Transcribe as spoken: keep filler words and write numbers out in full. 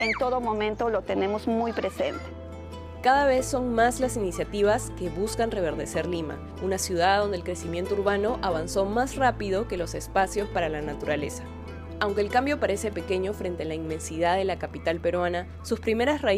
En todo momento lo tenemos muy presente. Cada vez son más las iniciativas que buscan reverdecer Lima, una ciudad donde el crecimiento urbano avanzó más rápido que los espacios para la naturaleza. Aunque el cambio parece pequeño frente a la inmensidad de la capital peruana, sus primeras raíces